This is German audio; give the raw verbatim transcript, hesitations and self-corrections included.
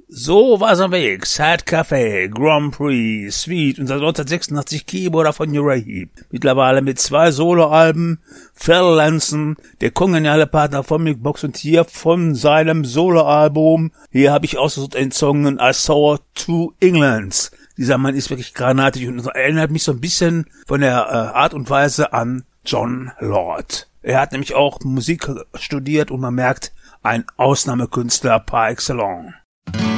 So war's am Weg. Sad Café, Grand Prix, Sweet und seit neunzehnhundertsechsundachtzig Keyboarder von Uriah Heep. Mittlerweile mit zwei Soloalben, Phil Lanson, der kongeniale Partner von Mick Box und hier von seinem Soloalbum. Hier habe ich ausgesucht den Song I Saw Two Englands. Dieser Mann ist wirklich granatisch und erinnert mich so ein bisschen von der äh, Art und Weise an Jon Lord. Er hat nämlich auch Musik studiert und man merkt, ein Ausnahmekünstler par excellence.